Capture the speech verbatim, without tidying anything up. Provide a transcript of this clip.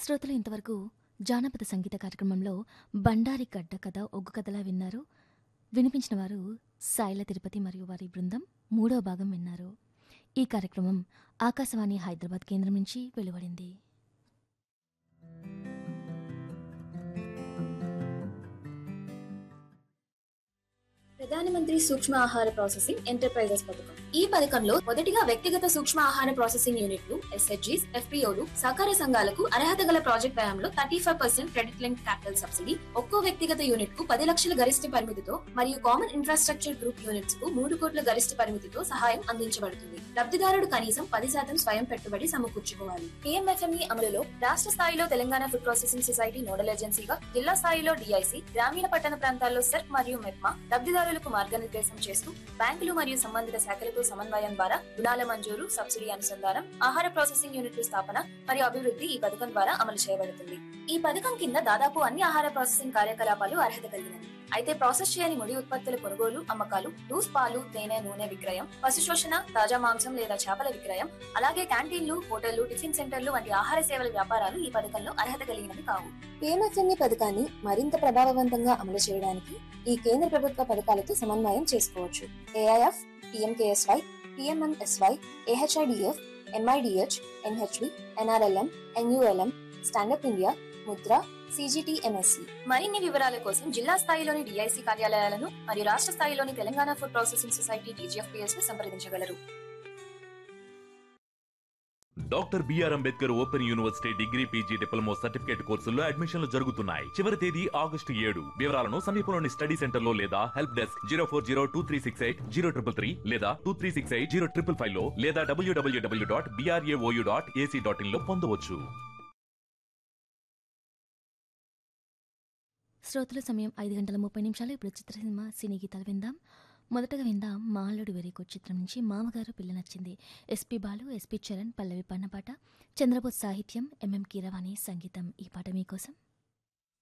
శ్రోతలు ఇంతవరకు జానపద సంగీత కార్యక్రమంలో బండారి గడ్డ కథ ఒగ్గు కథలా విన్నారు. వినిపించిన వారు సాయిల తిరుపతి మరియు వారి బృందం. మూడో భాగం విన్నారు. ఈ కార్యక్రమం ఆకాశవాణి హైదరాబాద్ కేంద్రం నుంచి వెలువడింది. ప్రధానమంత్రి సూక్ష్మ ఆహార ప్రాసెసింగ్ ఎంటర్ప్రైజెస్ పథకం. ఈ పథకంలో మొదటిగా వ్యక్తిగత సూక్ష్మ ఆహార ప్రాసెసింగ్ యూనిట్లు, ఎస్హెచ్జీస్, ఎఫ్పీఓలు, సహకార సంఘాలకు అర్హత గల ప్రాజెక్ట్ వ్యయంలో thirty five percent credit link capital subsidy, ఒక్కో వ్యక్తిగత యూనిట్ కు పది లక్షల గరిష్ట పరిమితితో మరియు కామన్ ఇన్ఫ్రాస్ట్రక్చర్ గ్రూప్ యూనిట్స్ కు మూడు కోట్ల గరిష్ట పరిమితితో సహాయం అందించబడుతుంది. లబ్ధిదారుడు కనీసం పది శాతం స్వయం పెట్టుబడి సమకూర్చుకోవాలి. పీఎంఎఫ్ఎంఈ అమలులో రాష్ట్ర స్థాయిలో Telangana food processing society nodal ఏజెన్సీగా, జిల్లా స్థాయిలో డిఐసి, గ్రామీణ పట్టణ ప్రాంతాల్లో సెర్క్ మరియు మెప్మా లబ్ధిదారులకు మార్గనిర్దేశం చేస్తూ బ్యాంకులు మరియు సంబంధిత శాఖలతో సమన్వయం ద్వారా రుణాల మంజూరు, సబ్సిడీ అనుసంధానం, ఆహార ప్రాసెసింగ్ యూనిట్ల స్థాపన మరియు అభివృద్ధి ఈ పథకం ద్వారా అమలు చేయబడుతుంది. ఈ పథకం కింద దాదాపు అన్ని ఆహార ప్రాసెసింగ్ కార్యకలాపాలు అర్హత కలిగినవి. అయితే ప్రాసెస్ చేయని ముడి ఉత్పత్తుల కొనుగోలు, అమ్మకాలు, లూస్ పాలు, తేనె, నూనె విక్రయం, పశు శోషణ, తాజా మాంసం లేదా చేపల విక్రయం, అలాగే క్యాంటీన్లు, హోటళ్లు, టిఫిన్ సెంటర్లు వంటి ఆహార సేవల వ్యాపారాలు ఈ పథకంలో అర్హత కలిగినవి కావు. పీఎంఎఫ్ఎంఈ పథకాన్ని మరింత ప్రభావవంతంగా అమలు చేయడానికి ఈ కేంద్ర ప్రభుత్వ పథకాలతో సమన్వయం చేసుకోవచ్చు. AIF, PMKSY, PMMSY, AHIDF, MIDH, NHV, NRLM, NULM, stand up India, Mudra, CGTMSC. మరిన్ని వివరాల కోసం జిల్లా స్థాయిలోని డిఐసి కార్యాలయాలను మరియు రాష్ట్ర స్థాయిలోని Telangana food processing society TGFPS ను సంప్రదించగలరు. Doctor BR Ambedkar open university degree PG diploma certificate కోర్సుల్లో అడ్మిషన్లు జరుగుతున్నాయి. చివరి తేదీ ఆగస్టు ఏడు. వివరాలను సమీపంలోని స్టడీ సెంటర్ లో లేదా help desk zero four zero two three six eight zero triple three లేదా two three six eight zero triple five లో లేదా డబ్ల్యూడబ్ల్యూడబ్ల్యూ dot BRAOU dot AC dot in లో పొందవచ్చు. శ్రోతల సమయం ఐదు గంటల ముప్పై నిమిషాలు. ఇప్పుడు చిత్రసీమ సినీ గీతాలు విందాం. మొదటగా విందాం మాల్లుడు వెరీకో చిత్రం నుంచి మామగారు పిల్ల నచ్చింది. ఎస్పి బాలు, ఎస్పి చరణ్, పల్లవి పన్నపాట, చంద్రబోస్ సాహిత్యం, ఎంఎం కీరవాణి సంగీతం. ఈ పాట మీకోసం.